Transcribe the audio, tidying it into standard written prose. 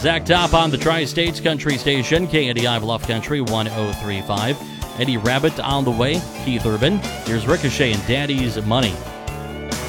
Zach Top on the Tri-States Country Station, KNDI Bluff Country 1035. Eddie Rabbit on the way, Keith Urban. Here's Ricochet and Daddy's Money.